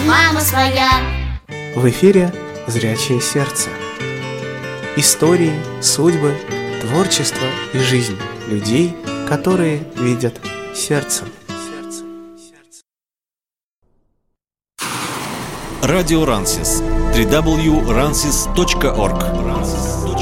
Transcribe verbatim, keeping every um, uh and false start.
мама своя. В эфире «Зрячее сердце». Истории, судьбы, творчество и жизнь людей, которые видят сердцем. Радио Рансис. дабл ю дабл ю дабл ю точка рансис точка орг